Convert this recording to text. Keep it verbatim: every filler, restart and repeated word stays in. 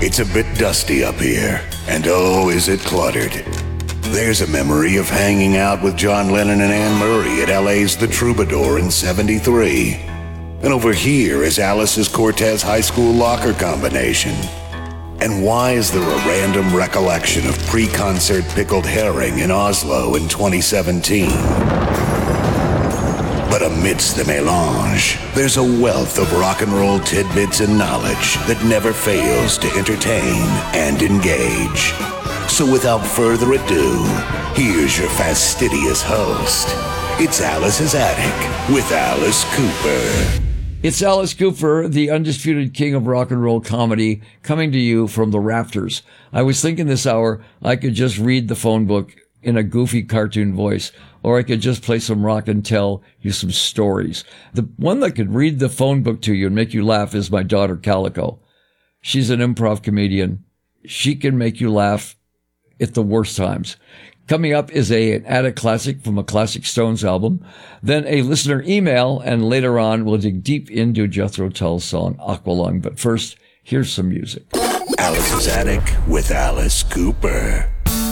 It's a bit dusty up here, and oh, is it cluttered. There's a memory of hanging out with John Lennon and Anne Murray at L A's The Troubadour in seventy-three. And over here is Alice's Cortez High School locker combination. And why is there a random recollection of pre-concert pickled herring in Oslo in twenty seventeen? But amidst the melange, there's a wealth of rock and roll tidbits and knowledge that never fails to entertain and engage. So without further ado, here's your fastidious host. It's Alice's Attic with Alice Cooper. It's Alice Cooper, the undisputed king of rock and roll comedy, coming to you from the rafters. I was thinking this hour I could just read the phone book in a goofy cartoon voice, or I could just play some rock and tell you some stories. The one that could read the phone book to you and make you laugh is my daughter, Calico. She's an improv comedian. She can make you laugh at the worst times. Coming up is a, an Attic classic from a classic Stones album, then a listener email, and later on we'll dig deep into Jethro Tull's song Aqualung. But first, here's some music. Alice's Attic with Alice Cooper.